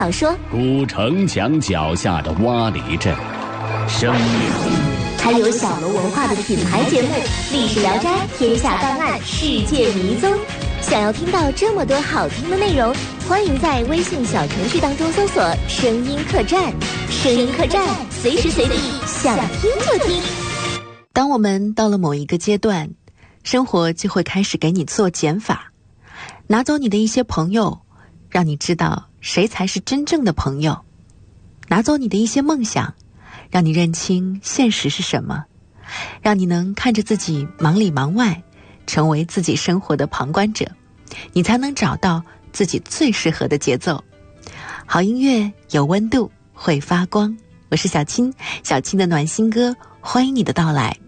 说古城墙脚下的洼里镇，生命， 还有小楼文化的品牌节目《历史聊斋》《天下档案》《世界迷踪》。想要听到这么多好听的内容，欢迎在微信小程序当中搜索“声音客栈”，声音客栈，随时随地想听就听。 当我们到了某一个阶段，生活就会开始给你做减法，拿走你的一些朋友，让你知道谁才是真正的朋友；拿走你的一些梦想，让你认清现实是什么，让你能看着自己忙里忙外，成为自己生活的旁观者，你才能找到自己最适合的节奏。好音乐有温度，会发光。我是小青，小青的暖心歌，欢迎你的到来。